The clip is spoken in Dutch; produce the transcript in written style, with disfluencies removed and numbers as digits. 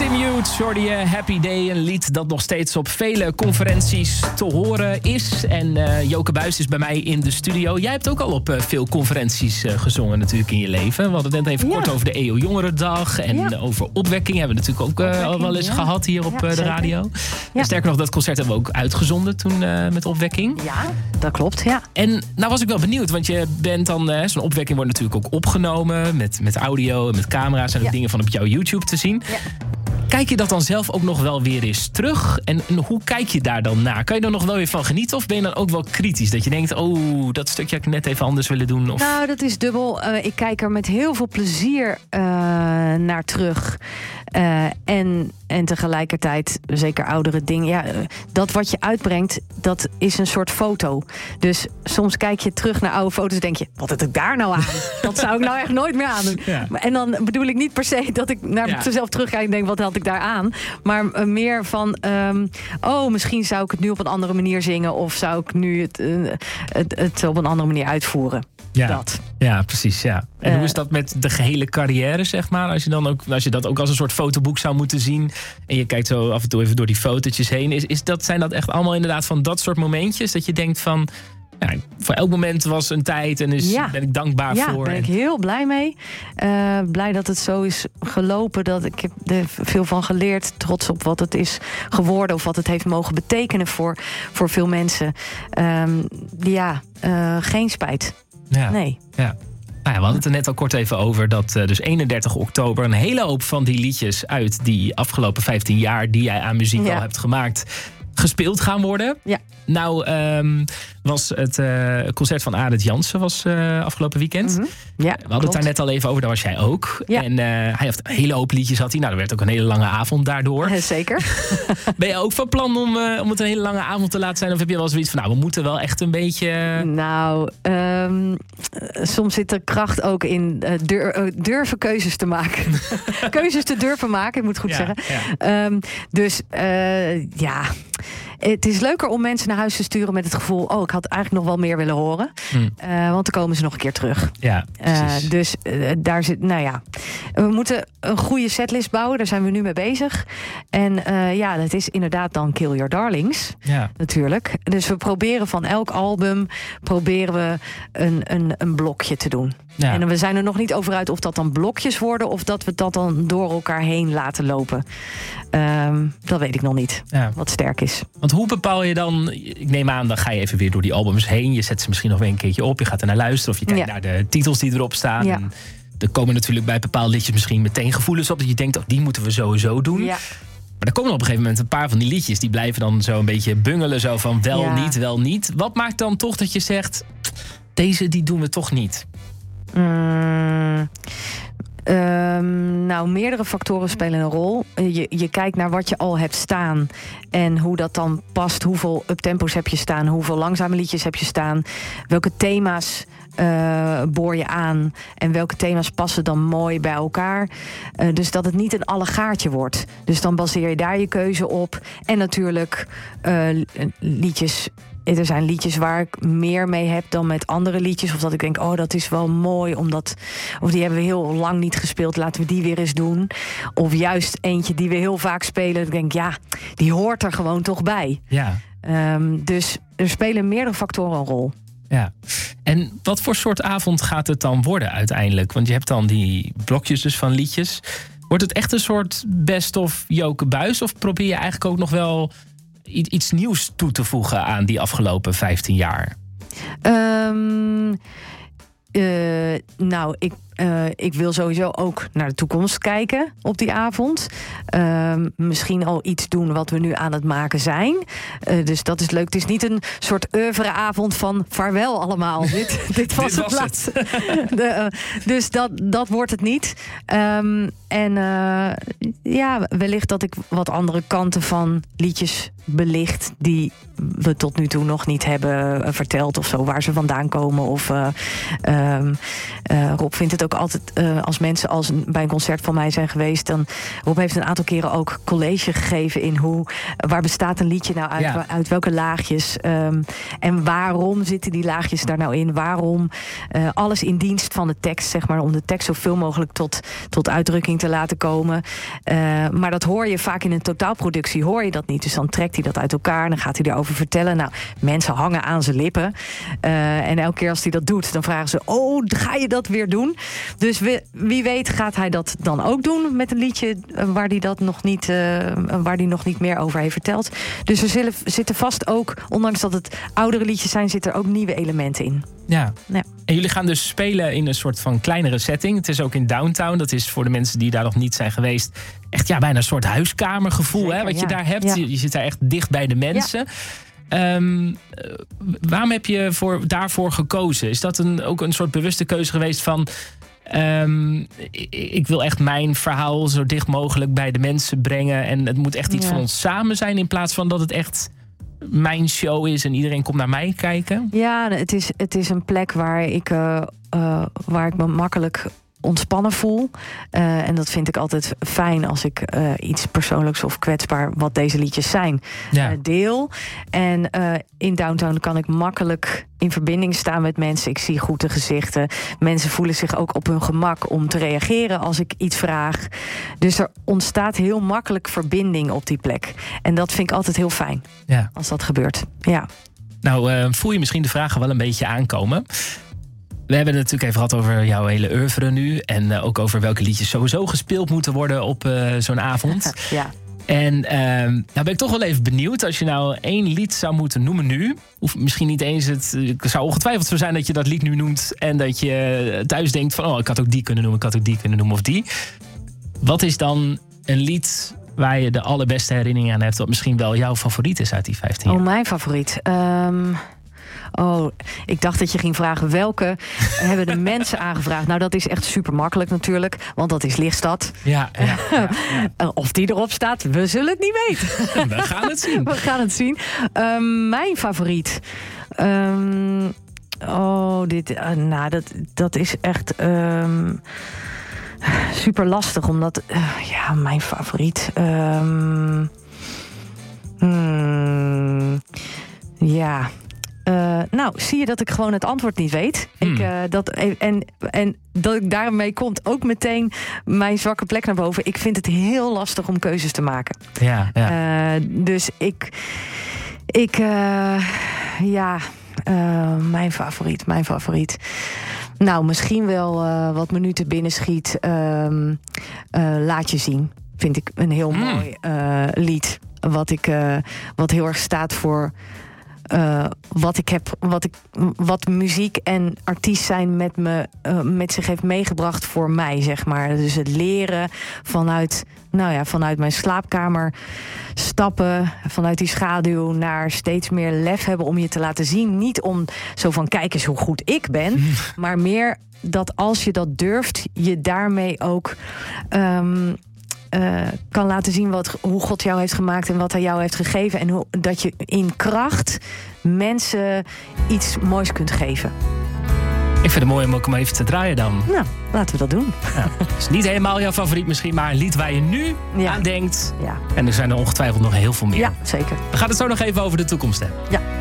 Tim Hughes, hoorde je Happy Day, een lied dat nog steeds op vele conferenties te horen is. En Joke Buijs is bij mij in de studio. Jij hebt ook al op veel conferenties gezongen natuurlijk in je leven. We hadden het net even kort over de EO Jongerendag en over opwekking hebben we natuurlijk ook al wel eens gehad hier op de radio. Ja. Sterker nog, dat concert hebben we ook uitgezonden toen met opwekking. Ja, dat klopt, ja. En nou was ik wel benieuwd, want je bent dan, zo'n opwekking wordt natuurlijk ook opgenomen met audio en met camera's en ook dingen van op jouw YouTube te zien. Ja. Kijk je dat dan zelf ook nog wel weer eens terug? En hoe kijk je daar dan naar? Kan je er nog wel weer van genieten? Of ben je dan ook wel kritisch? Dat je denkt, dat stukje had ik net even anders willen doen? Of... Nou, dat is dubbel. Ik kijk er met heel veel plezier naar terug. En tegelijkertijd, zeker oudere dingen. Ja, dat wat je uitbrengt, dat is een soort foto. Dus soms kijk je terug naar oude foto's en denk je, wat heb ik daar nou aan? Dat zou ik nou echt nooit meer aandoen. Ja. En dan bedoel ik niet per se dat ik naar mezelf terugkijk en denk, wat had ik daar aan? Maar meer van, misschien zou ik het nu op een andere manier zingen, of zou ik nu het op een andere manier uitvoeren. Ja, dat. Ja, precies. Ja. En hoe is dat met de gehele carrière, zeg maar? Als je dat ook als een soort fotoboek zou moeten zien en je kijkt zo af en toe even door die fotootjes heen. Zijn dat echt allemaal inderdaad van dat soort momentjes dat je denkt van, ja, voor elk moment was een tijd en ben ik dankbaar voor. Ja, daar ben ik heel blij mee. Blij dat het zo is gelopen. Dat ik heb er veel van geleerd. Trots op wat het is geworden of wat het heeft mogen betekenen voor veel mensen. Geen spijt. Ja. Nee. Ja. We hadden het er net al kort even over dat dus 31 oktober... een hele hoop van die liedjes uit die afgelopen 15 jaar... die jij aan muziek al hebt gemaakt, gespeeld gaan worden. Ja. Nou, was het concert van Arend Jansen afgelopen weekend. Mm-hmm. Ja, we hadden het daar net al even over, daar was jij ook. Ja. En hij heeft een hele hoop liedjes had hij. Nou, er werd ook een hele lange avond daardoor. Zeker. Ben je ook van plan om het een hele lange avond te laten zijn? Of heb je wel zoiets van, we moeten wel echt een beetje... Nou, soms zit er kracht ook in durven keuzes te maken. Keuzes te durven maken, ik moet het goed zeggen. Ja. Het is leuker om mensen naar huis te sturen met het gevoel, ik had eigenlijk nog wel meer willen horen. Want dan komen ze nog een keer terug. Ja, dus daar zit, we moeten een goede setlist bouwen. Daar zijn we nu mee bezig. En dat is inderdaad dan Kill Your Darlings. Ja. Natuurlijk. Dus we proberen van elk album een blokje te doen. Ja. En we zijn er nog niet over uit of dat dan blokjes worden of dat we dat dan door elkaar heen laten lopen. Dat weet ik nog niet. Ja. Wat sterk is. Want hoe bepaal je dan, ik neem aan, dan ga je even weer door die albums heen. Je zet ze misschien nog weer een keersje op. Je gaat er naar luisteren of je kijkt naar de titels die erop staan. Ja. En er komen natuurlijk bij bepaalde liedjes misschien meteen gevoelens op dat je denkt, die moeten we sowieso doen. Ja. Maar er komen op een gegeven moment een paar van die liedjes die blijven dan zo een beetje bungelen. Zo van wel niet. Wat maakt dan toch dat je zegt, deze die doen we toch niet? Meerdere factoren spelen een rol. Je kijkt naar wat je al hebt staan en hoe dat dan past. Hoeveel uptempo's heb je staan? Hoeveel langzame liedjes heb je staan? Welke thema's boor je aan? En welke thema's passen dan mooi bij elkaar? Dus dat het niet een allegaartje wordt. Dus dan baseer je daar je keuze op. En natuurlijk liedjes. Er zijn liedjes waar ik meer mee heb dan met andere liedjes. Of dat ik denk, dat is wel mooi. Of die hebben we heel lang niet gespeeld. Laten we die weer eens doen. Of juist eentje die we heel vaak spelen. Dat ik denk, die hoort er gewoon toch bij. Ja. Dus er spelen meerdere factoren een rol. Ja. En wat voor soort avond gaat het dan worden uiteindelijk? Want je hebt dan die blokjes dus van liedjes. Wordt het echt een soort best-of Joke Buijs? Of probeer je eigenlijk ook nog wel iets nieuws toe te voegen aan die afgelopen 15 jaar? Ik wil sowieso ook naar de toekomst kijken op die avond. Misschien al iets doen wat we nu aan het maken zijn. Dus dat is leuk. Het is niet een soort oeuvreavond van vaarwel allemaal. Dit was het laatste. Dus dat wordt het niet. Wellicht dat ik wat andere kanten van liedjes belicht die we tot nu toe nog niet hebben verteld of zo, waar ze vandaan komen. Of Rob vindt het ook ook altijd als mensen bij een concert van mij zijn geweest, dan Rob heeft een aantal keren ook college gegeven in waar bestaat een liedje nou uit, uit welke laagjes en waarom zitten die laagjes daar nou in, waarom alles in dienst van de tekst, zeg maar, om de tekst zoveel mogelijk tot uitdrukking te laten komen. Maar dat hoor je vaak in een totaalproductie, hoor je dat niet. Dus dan trekt hij dat uit elkaar en dan gaat hij erover vertellen. Nou, mensen hangen aan zijn lippen. En elke keer als hij dat doet, dan vragen ze, oh, ga je dat weer doen? Dus wie weet gaat hij dat dan ook doen met een liedje waar hij nog niet meer over heeft verteld. Dus er zitten vast ook, ondanks dat het oudere liedjes zijn, zitten er ook nieuwe elementen in. Ja. En jullie gaan dus spelen in een soort van kleinere setting. Het is ook in Downtown. Dat is voor de mensen die daar nog niet zijn geweest echt bijna een soort huiskamergevoel. Zeker, wat je daar hebt. Ja. Je zit daar echt dicht bij de mensen. Ja. Waarom heb je daarvoor gekozen? Is dat ook een soort bewuste keuze geweest van ik wil echt mijn verhaal zo dicht mogelijk bij de mensen brengen en het moet echt iets van ons samen zijn in plaats van dat het echt mijn show is en iedereen komt naar mij kijken? Ja, het is een plek waar ik me makkelijk ontspannen voel. En dat vind ik altijd fijn als ik iets persoonlijks of kwetsbaar, wat deze liedjes zijn, deel. En in Downtown kan ik makkelijk in verbinding staan met mensen. Ik zie goed de gezichten. Mensen voelen zich ook op hun gemak om te reageren als ik iets vraag. Dus er ontstaat heel makkelijk verbinding op die plek. En dat vind ik altijd heel fijn als dat gebeurt. Ja. Nou, voel je misschien de vragen wel een beetje aankomen? We hebben het natuurlijk even gehad over jouw hele oeuvre nu. En ook over welke liedjes sowieso gespeeld moeten worden op zo'n avond. Ja. En nou ben ik toch wel even benieuwd. Als je nou 1 lied zou moeten noemen nu. Of misschien niet eens het zou ongetwijfeld zo zijn dat je dat lied nu noemt. En dat je thuis denkt van ik had ook die kunnen noemen. Ik had ook die kunnen noemen of die. Wat is dan een lied waar je de allerbeste herinnering aan hebt? Wat misschien wel jouw favoriet is uit die 15 jaar? Oh, mijn favoriet? Ik dacht dat je ging vragen welke hebben de mensen aangevraagd. Nou, dat is echt super makkelijk natuurlijk, want dat is Lichtstad. Ja. Of die erop staat, we zullen het niet weten. We gaan het zien. Mijn favoriet. Dat is echt super lastig, omdat mijn favoriet. Zie je dat ik gewoon het antwoord niet weet. En dat ik daarmee komt ook meteen mijn zwakke plek naar boven. Ik vind het heel lastig om keuzes te maken. Dus mijn favoriet. Nou, misschien wel wat me nu te binnen schiet. Laat je zien. Vind ik een heel mooi lied. Wat heel erg staat voor wat muziek en artiest zijn met zich heeft meegebracht voor mij, zeg maar. Dus het leren vanuit mijn slaapkamer stappen, vanuit die schaduw naar steeds meer lef hebben om je te laten zien. Niet om zo van, kijk eens hoe goed ik ben, maar meer dat als je dat durft, je daarmee ook kan laten zien hoe God jou heeft gemaakt en wat hij jou heeft gegeven. En dat je in kracht mensen iets moois kunt geven. Ik vind het mooi om ook even te draaien dan. Nou, laten we dat doen. Het is niet helemaal jouw favoriet misschien, maar een lied waar je nu aan denkt. Ja. En er zijn er ongetwijfeld nog heel veel meer. Ja, zeker. We gaan het zo nog even over de toekomst hebben. Ja.